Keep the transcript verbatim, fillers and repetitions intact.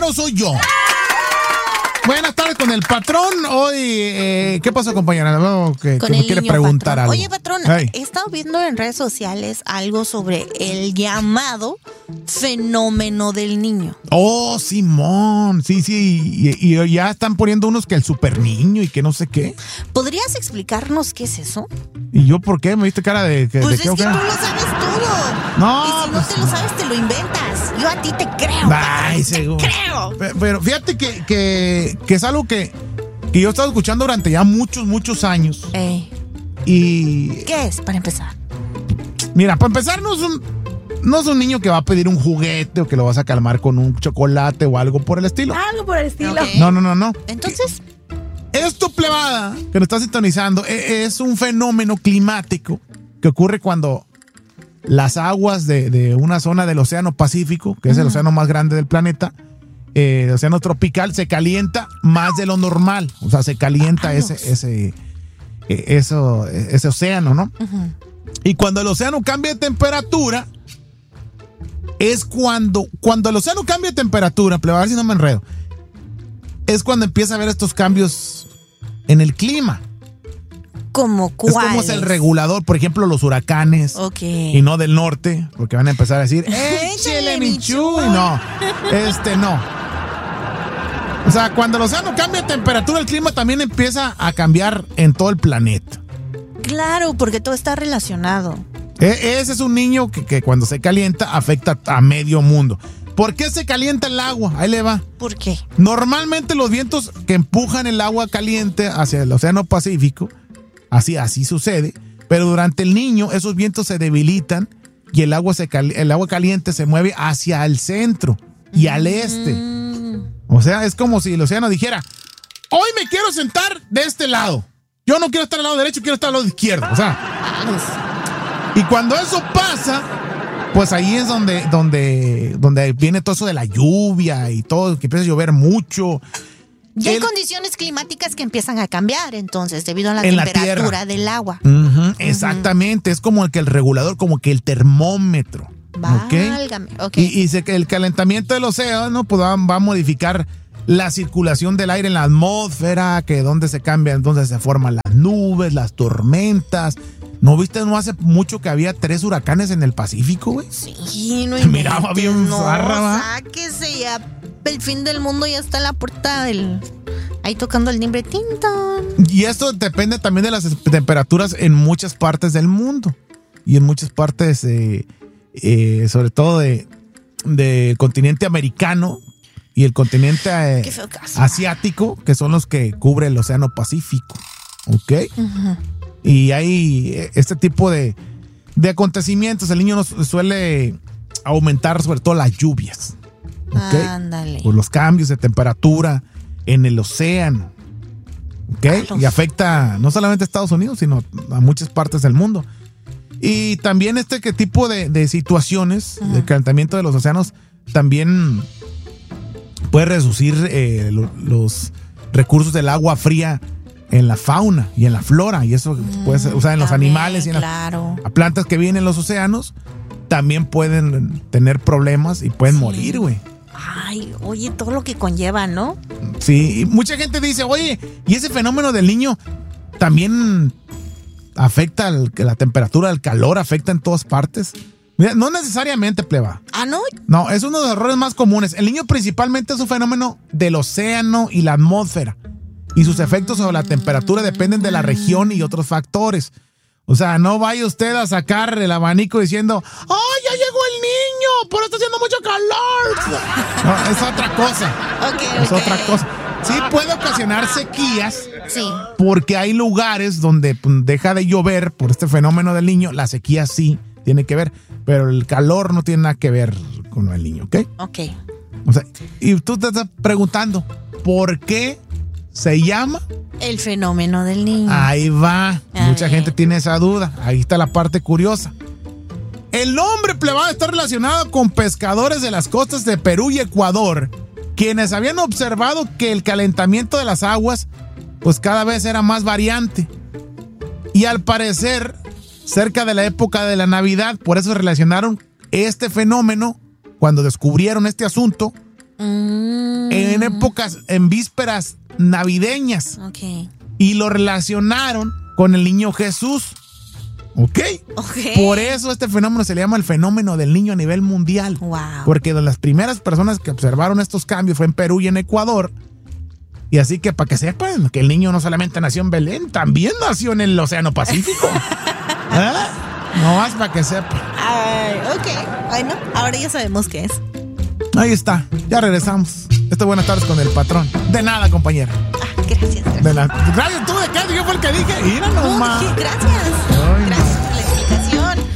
no soy yo. Buenas tardes con el patrón. Hoy, eh, ¿qué pasó, compañera? No, que, con que el me quiere niño preguntar patrón. algo. Oye, patrón, Hey. he estado viendo en redes sociales algo sobre el llamado fenómeno del niño. Oh, Simón. Sí, sí. Y, y ya están poniendo unos que el super niño y que no sé qué. ¿Podrías explicarnos qué es eso? ¿Y yo por qué? ¿Me viste cara de, que- Pues de es qué? que o tú qué? lo sabes todo. No, Y si no pues te lo no. sabes, te lo inventas. Yo a ti te creo. Ay, patrón, seguro. te creo. Pe- Pero fíjate que, que, que es algo que, que yo he estado escuchando durante ya muchos, muchos años. Ey, Y ¿qué es, para empezar? mira, para empezar, no es un, no es un niño que va a pedir un juguete o que lo vas a calmar con un chocolate o algo por el estilo. Algo por el estilo. Ok. No, no, no, no. Entonces, Esto, plebada, que nos está sintonizando, e- es un fenómeno climático que ocurre cuando las aguas de, de una zona del Océano Pacífico, que es el océano más grande del planeta, eh, el océano tropical, se calienta más de lo normal. O sea, se calienta ese, ese, eh, eso, ese océano, ¿no? ujú. Y cuando el océano cambia de temperatura, es cuando, cuando el océano cambia de temperatura, plebada, a ver si no me enredo, es cuando empieza a haber estos cambios en el clima. ¿Cómo Es cuál? como es el regulador, por ejemplo, los huracanes. Ok. Y no del norte, porque van a empezar a decir, ¡échele mi chuy! No, este no. O sea, cuando el océano cambia de temperatura, el clima también empieza a cambiar en todo el planeta. Claro, porque todo está relacionado. E- ese es un niño que, que cuando se calienta afecta a medio mundo. ¿Por qué se calienta el agua? Ahí le va. ¿Por qué? Normalmente los vientos que empujan el agua caliente hacia el Océano Pacífico, así, así sucede, pero durante el niño esos vientos se debilitan y el agua, se cali- el agua caliente se mueve hacia el centro y al este. Mm, O sea, es como si el océano dijera, hoy me quiero sentar de este lado. Yo no quiero estar al lado derecho, quiero estar al lado izquierdo. O sea, y cuando eso pasa, pues ahí es donde, donde, donde viene todo eso de la lluvia y todo, que empieza a llover mucho. Y hay El- condiciones climáticas que empiezan a cambiar, entonces, debido a la En la temperatura tierra. del agua. Ujú, exactamente, es como el que el regulador, como que el termómetro. ¿ok? Válgame. Ok. Y, y se- el calentamiento del océano pues, va, va a modificar la circulación del aire en la atmósfera, que donde se cambian, donde se forman las nubes, las tormentas. ¿No viste no hace mucho que había tres huracanes en el Pacífico, güey? Sí, no Se miraba inventes, bien no, zarra, ¿va? sáquese ya. El fin del mundo ya está en la puerta del... Ahí tocando el timbre. Tintón. Y esto depende también de las temperaturas en muchas partes del mundo. Y en muchas partes, eh, eh, sobre todo de, del continente americano y el continente eh, Qué feo caso. asiático, que son los que cubre el Océano Pacífico. ¿Ok? Ujú. Y hay eh, este tipo de, de acontecimientos. El niño nos suele aumentar sobre todo las lluvias. ¿Ok? Ándale. Por los cambios de temperatura en el océano. ¿Ok? Carlos. Y afecta no solamente a Estados Unidos, sino a muchas partes del mundo. Y también este que tipo de, de situaciones Ajá. de calentamiento de los océanos también puede reducir eh, lo- los recursos del agua fría en la fauna y en la flora. Y eso puede ser, o sea, en los También, animales y en las claro. a plantas que viven en los océanos también pueden tener problemas y pueden Sí. morir, güey. Ay, oye, todo lo que conlleva, ¿no? Sí, y mucha gente dice, oye, ¿y ese fenómeno del niño también afecta al- que la temperatura, el calor, afecta en todas partes? Mira, no necesariamente, pleba. Ah, no. No, es uno de los errores más comunes. El niño principalmente es un fenómeno del océano y la atmósfera. Y sus efectos sobre la temperatura dependen de la región y otros factores. O sea, no vaya usted a sacar el abanico diciendo, ¡ay, ya llegó el niño! ¡Por eso está haciendo mucho calor! No, es otra cosa. Ok, Es ok. otra cosa. Sí puede ocasionar sequías Sí. porque hay lugares donde pues, deja de llover por este fenómeno del niño. La sequía sí tiene que ver, pero el calor no tiene nada que ver con el niño, ¿ok? Ok. O sea, y tú te estás preguntando, ¿por qué se llama? El fenómeno del niño. Ahí va. A Mucha ver. gente tiene esa duda. Ahí está la parte curiosa. El nombre plebada está relacionado con pescadores de las costas de Perú y Ecuador, quienes habían observado que el calentamiento de las aguas pues cada vez era más variante. Y al parecer, cerca de la época de la Navidad, por eso relacionaron este fenómeno, cuando descubrieron este asunto, Mm. En épocas, en vísperas navideñas. Ok. Y lo relacionaron con el niño Jesús. ¿Ok? Ok. Por eso este fenómeno se le llama el fenómeno del niño a nivel mundial. Wow. Porque de las primeras personas que observaron estos cambios fue en Perú y en Ecuador. Y así que para que sepan que el niño no solamente nació en Belén, también nació en el Océano Pacífico. ¿Eh? No más para que sepan. Ay, ok. Bueno, ahora ya sabemos qué es. Ahí está. Ya regresamos. Esto es Buenas Tardes con el Patrón. De nada, compañera. Ah, gracias, gracias. De la radio, ¿tú de qué? Yo fue el que dije. Mira nomás. No, gracias. Ay, gracias.